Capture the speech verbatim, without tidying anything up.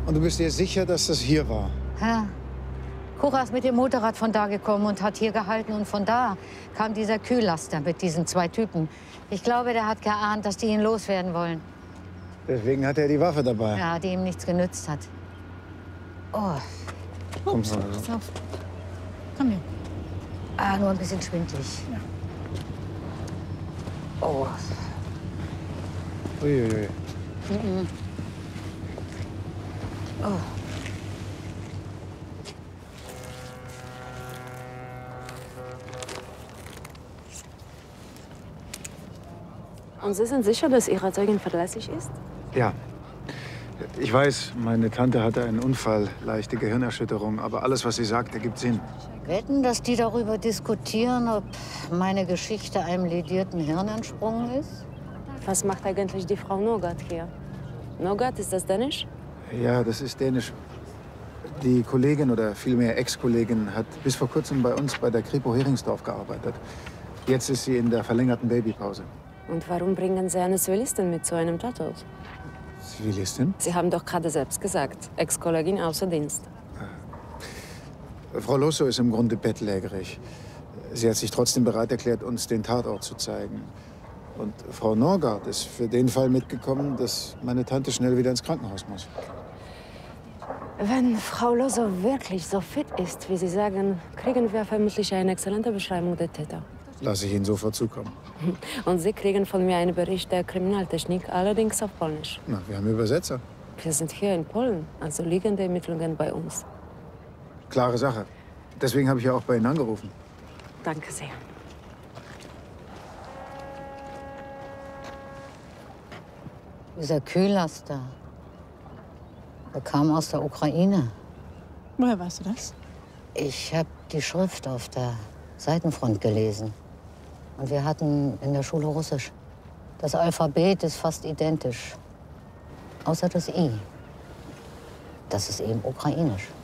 Und du bist dir sicher, dass das hier war? Ja. Cura ist mit dem Motorrad von da gekommen und hat hier gehalten. Und von da kam dieser Kühllaster mit diesen zwei Typen. Ich glaube, der hat geahnt, dass die ihn loswerden wollen. Deswegen hat er die Waffe dabei. Ja, die ihm nichts genützt hat. Oh. Komm Ups, mal. pass auf. Komm her. Ah, nur ein bisschen schwindelig. Ja. Oh. Uiuiui. Mhm. Oh. Und Sie sind sicher, dass Ihre Zeugin verlässlich ist? Ja. Ich weiß, meine Tante hatte einen Unfall, leichte Gehirnerschütterung. Aber alles, was sie sagt, ergibt Sinn. Wetten, dass die darüber diskutieren, ob meine Geschichte einem ledierten Hirn entsprungen ist? Was macht eigentlich die Frau Nogat hier? Nogat, ist das Dänisch? Ja, das ist dänisch. Die Kollegin oder vielmehr Ex-Kollegin hat bis vor kurzem bei uns bei der Kripo Heringsdorf gearbeitet. Jetzt ist sie in der verlängerten Babypause. Und warum bringen Sie eine Zivilistin mit zu einem Tatort? Zivilistin? Sie haben doch gerade selbst gesagt, Ex-Kollegin außer Dienst. Frau Losso ist im Grunde bettlägerig. Sie hat sich trotzdem bereit erklärt, uns den Tatort zu zeigen. Und Frau Norgard ist für den Fall mitgekommen, dass meine Tante schnell wieder ins Krankenhaus muss. Wenn Frau Losso wirklich so fit ist, wie Sie sagen, kriegen wir vermutlich eine exzellente Beschreibung der Täter. Lasse ich Ihnen sofort zukommen. Und Sie kriegen von mir einen Bericht der Kriminaltechnik, allerdings auf Polnisch. Na, wir haben Übersetzer. Wir sind hier in Polen, also liegen die Ermittlungen bei uns. Klare Sache. Deswegen habe ich ja auch bei Ihnen angerufen. Danke sehr. Dieser Kühllaster, der kam aus der Ukraine. Woher weißt du das? Ich habe die Schrift auf der Seitenfront gelesen. Und wir hatten in der Schule Russisch. Das Alphabet ist fast identisch. Außer das I. Das ist eben ukrainisch.